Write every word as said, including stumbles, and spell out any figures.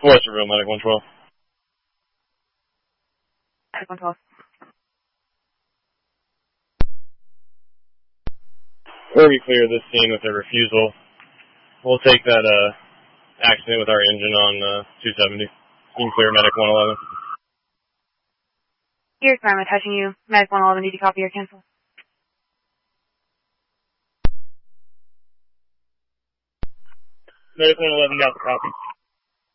What's your real medic one twelve? Medic one twelve. Or we clear this scene with a refusal. We'll take that uh, accident with our engine on uh, two seventy. You can clear medic one eleven. Here's Prime attaching you. Medic one eleven, did you copy or cancel? Medic one eleven got the copy.